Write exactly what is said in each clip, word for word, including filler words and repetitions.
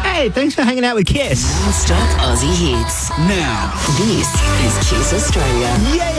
Hey, thanks for hanging out with Kiss. Non-stop Aussie hits. Now, this is Kiss Australia.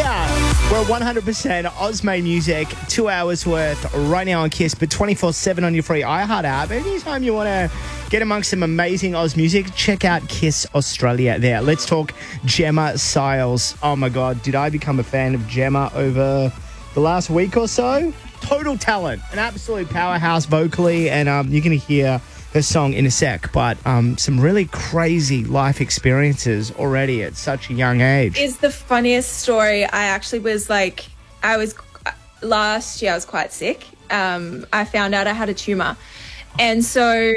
Yeah, we're one hundred percent Ozmade music, two hours worth right now on Kiss, but twenty-four seven on your free iHeart app. Anytime you want to get amongst some amazing Oz music, check out Kiss Australia there. Let's talk Gemma Siles. Oh my God, did I become a fan of Gemma over the last week or so? Total talent, an absolute powerhouse vocally, and um, you're going to hear her song in a sec, but um, some really crazy life experiences already at such a young age. Is the funniest story. I actually was like, I was, last year I was quite sick. Um, I found out I had a tumour. And so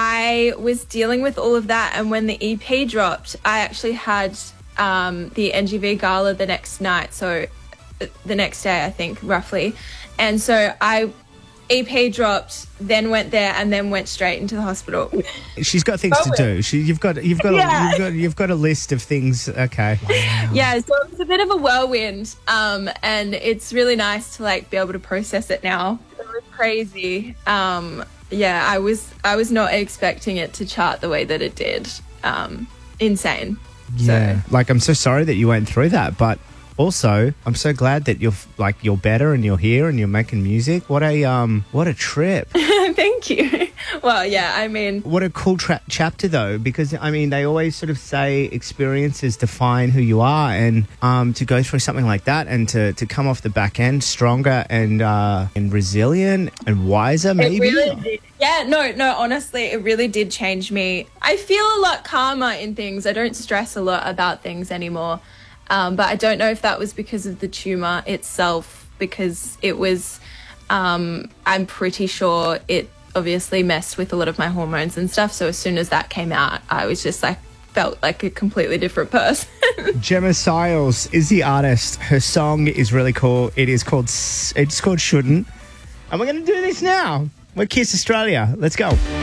I was dealing with all of that. And when the E P dropped, I actually had um, the N G V gala the next night. So the next day, I think, roughly. And so I... E P dropped, then went there, and then went straight into the hospital. She's got things to do. She, you've got, you've got, Yeah. a, you've got, you've got a list of things. Okay. Wow. Yeah, so it was a bit of a whirlwind, um, and it's really nice to like be able to process it now. It was crazy. Um, yeah, I was, I was not expecting it to chart the way that it did. Um, insane. Yeah. So. Like, I'm so sorry that you went through that, but also, I'm so glad that you're like you're better and you're here and you're making music. What a um, what a trip! Thank you. Well, yeah, I mean, what a cool tra- chapter though, because I mean, they always sort of say experiences define who you are, and um, to go through something like that and to, to come off the back end stronger and uh, and resilient and wiser, maybe. It really did. Yeah, no, no, honestly, it really did change me. I feel a lot calmer in things. I don't stress a lot about things anymore. Um, but I don't know if that was because of the tumour itself, because it was, um, I'm pretty sure it obviously messed with a lot of my hormones and stuff. So as soon as that came out, I was just like, felt like a completely different person. Gemma Siles is the artist. Her song is really cool. It is called, it's called Shouldn't. And we're going to do this now. We're Kiss Australia. Let's go.